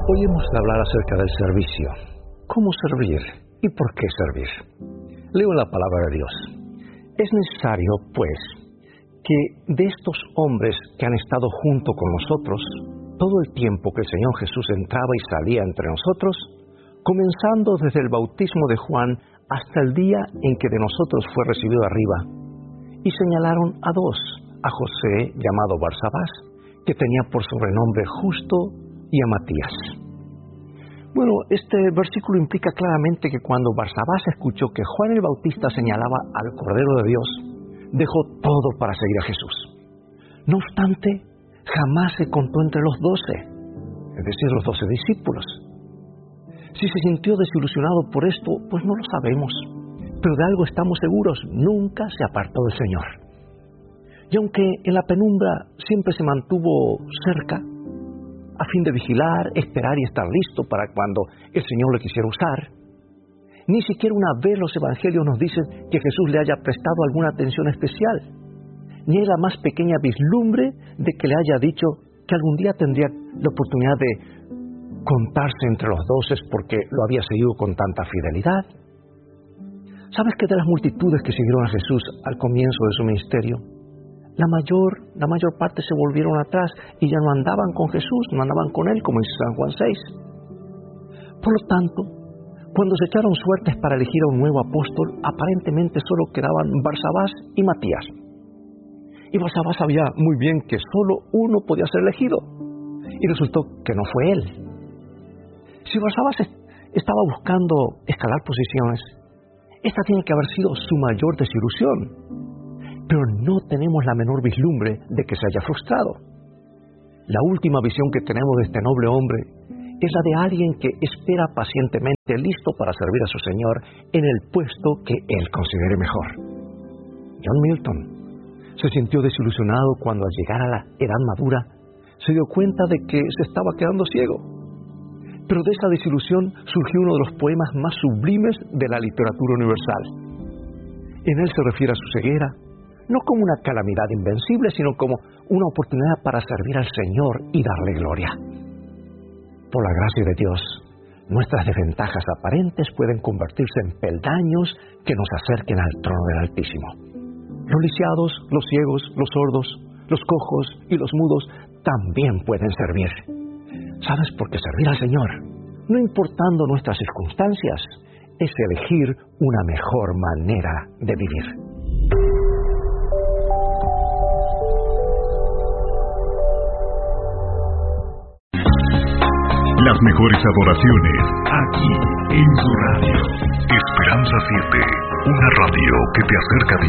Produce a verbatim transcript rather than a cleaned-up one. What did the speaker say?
Hoy hemos de hablar acerca del servicio. ¿Cómo servir y por qué servir? Leo la palabra de Dios. Es necesario, pues, que de estos hombres que han estado junto con nosotros, todo el tiempo que el Señor Jesús entraba y salía entre nosotros, comenzando desde el bautismo de Juan hasta el día en que de nosotros fue recibido arriba, y señalaron a dos, a José, llamado Barsabás, que tenía por sobrenombre Justo, y a Matías. Bueno, este versículo implica claramente que cuando Barsabás escuchó que Juan el Bautista señalaba al Cordero de Dios, dejó todo para seguir a Jesús. No obstante, jamás se contó entre los doce, es decir, los doce discípulos. Si se sintió desilusionado por esto, pues no lo sabemos, pero de algo estamos seguros: nunca se apartó del Señor. Y aunque en la penumbra siempre se mantuvo cerca, a fin de vigilar, esperar y estar listo para cuando el Señor le quisiera usar, ni siquiera una vez los evangelios nos dicen que Jesús le haya prestado alguna atención especial, ni hay la más pequeña vislumbre de que le haya dicho que algún día tendría la oportunidad de contarse entre los doce porque lo había seguido con tanta fidelidad. ¿Sabes que de las multitudes que siguieron a Jesús al comienzo de su ministerio, la mayor, la mayor parte se volvieron atrás y ya no andaban con Jesús, no andaban con Él, como dice San Juan seis? Por lo tanto, cuando se echaron suertes para elegir a un nuevo apóstol, aparentemente solo quedaban Barsabás y Matías. Y Barsabás sabía muy bien que solo uno podía ser elegido, y resultó que no fue él. Si Barsabás estaba buscando escalar posiciones, esta tiene que haber sido su mayor desilusión. Pero no tenemos la menor vislumbre de que se haya frustrado. La última visión que tenemos de este noble hombre es la de alguien que espera pacientemente, listo para servir a su Señor en el puesto que él considere mejor. John Milton se sintió desilusionado cuando al llegar a la edad madura se dio cuenta de que se estaba quedando ciego. Pero de esa desilusión surgió uno de los poemas más sublimes de la literatura universal. En él se refiere a su ceguera, no como una calamidad invencible, sino como una oportunidad para servir al Señor y darle gloria. Por la gracia de Dios, nuestras desventajas aparentes pueden convertirse en peldaños que nos acerquen al trono del Altísimo. Los lisiados, los ciegos, los sordos, los cojos y los mudos también pueden servir. ¿Sabes por qué servir al Señor, no importando nuestras circunstancias, es elegir una mejor manera de vivir? Las mejores adoraciones, aquí en su radio. Esperanza siete, una radio que te acerca a Dios.